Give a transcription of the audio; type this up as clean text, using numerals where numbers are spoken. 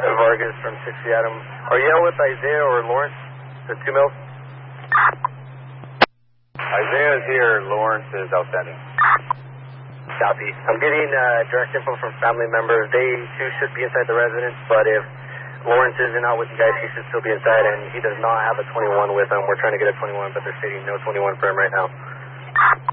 Vargas from 60 Adam. Are you out with Isaiah or Lawrence at 2 Mills? Isaiah is here. Lawrence is outstanding. Copy. I'm getting direct info from family members. They too should be inside the residence, but if Lawrence isn't out with you guys, he should still be inside, and he does not have a 21 with him. We're trying to get a 21, but they're stating no 21 for him right now.